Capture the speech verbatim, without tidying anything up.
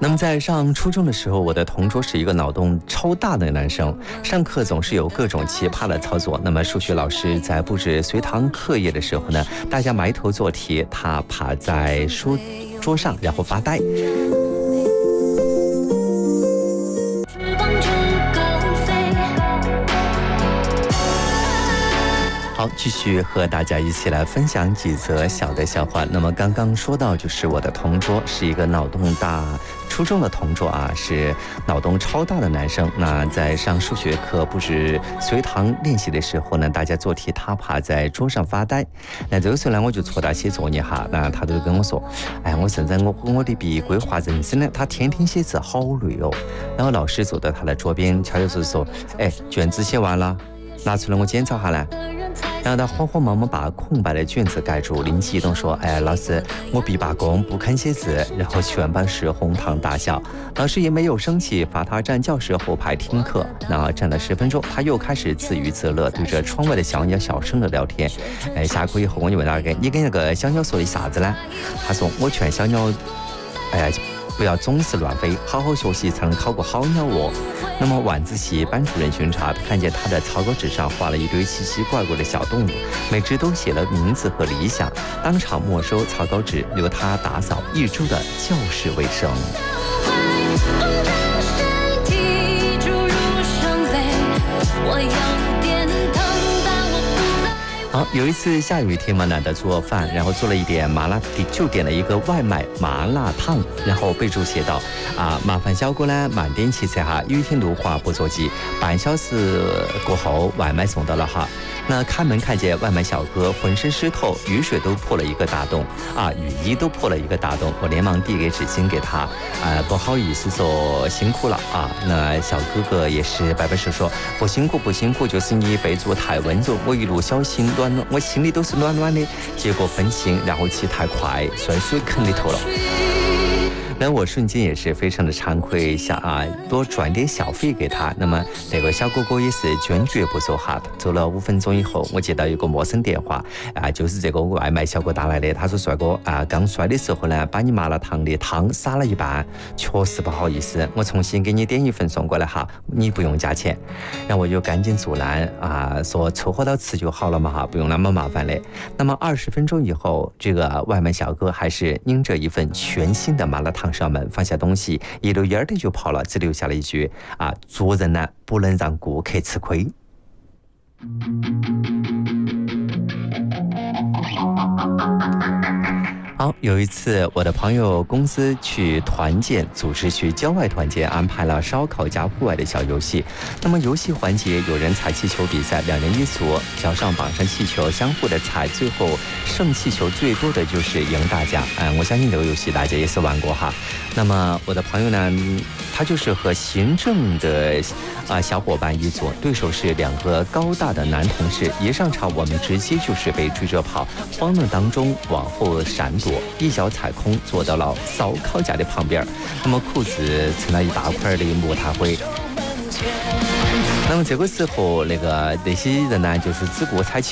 那么在上初中的时候，我的同桌是一个脑洞超大的男生，上课总是有各种奇葩的操作。那么数学老师在布置随堂课业的时候呢，大家埋头做题，他趴在书桌上然后发呆。好，继续和大家一起来分享几则小的笑话。那么刚刚说到，就是我的同桌是一个脑洞大，初中的同桌啊，是脑洞超大的男生。那在上数学课布置随堂练习的时候呢，大家做题，他趴在桌上发呆。那这个时候呢，我就戳他写作业哈，那他就跟我说，哎，我现在我我的笔规划人生呢，他天天写字好累哦。然后老师坐在他的桌边，悄悄地说，哎，卷子写完了，拿出来我检查下来。然后他慌慌忙忙把空白的卷子盖住，灵机一动说，哎，老师，我毕罢工不肯写字。然后全班是哄堂大笑，老师也没有生气，罚他站教室后排听课。然后站了十分钟，他又开始自娱自乐，对着窗外的小鸟小声的聊天。哎，下课以后我就问他，你跟那个小鸟说的啥子呢？他说，我劝小鸟，哎呀，不要总是乱飞，好好学习才能考个好鸟哦。那么晚自习班主任巡查，看见他的草稿纸上画了一堆奇奇怪怪的小动物，每只都写了名字和理想，当场没收草稿纸，由他打扫一周的教室卫生。好，有一次下雨天嘛，懒得做饭，然后做了一点麻辣，就点了一个外卖麻辣烫，然后备注写道：啊，麻烦小哥呢慢点骑车哈，雨天路滑不着急，半小时过后外卖送到了哈。那开门看见外卖小哥浑身湿透，雨水都破了一个大洞啊，雨衣都破了一个大洞，我连忙递给纸巾给他，啊，不好意思说辛苦了啊。那小哥哥也是摆摆手说，不辛苦不辛苦，就是你备注太温柔，我一路小心暖暖，我心里都是暖暖的，结果分心，然后骑太快，摔水坑里头了。那我瞬间也是非常的惭愧，想啊多转点小费给他。那么那个小哥哥也是坚决不走哈。走了五分钟以后，我接到一个陌生电话啊，就是这个外卖小哥打来的。他说，帅哥啊，刚摔的时候呢，把你麻辣烫的汤洒了一半，确实不好意思，我重新给你点一份送过来哈，你不用加钱。然后我就赶紧阻拦啊，说凑合到吃就好了嘛哈，不用那么麻烦嘞。那么二十分钟以后，这个外卖小哥还是拎着一份全新的麻辣烫上门，放下东西，一溜烟的就跑了，只留下了一句啊，做人呢不能让顾客吃亏。好，有一次我的朋友公司去团建，组织去郊外团建，安排了烧烤加户外的小游戏。那么游戏环节有人踩气球比赛，两人一组，脚上绑上气球，相互的踩，最后剩气球最多的就是赢大家。嗯，我相信这个游戏大家也是玩过哈。那么我的朋友呢，他就是和行政的啊小伙伴一组，对手是两个高大的男同事。一上场我们直接就是被追着跑，慌乱当中往后闪躲，一脚踩空，坐到了烧烤架的旁边，那么裤子成了一大块的木炭灰。那么这个时候，那个那些人呢，就是只顾踩气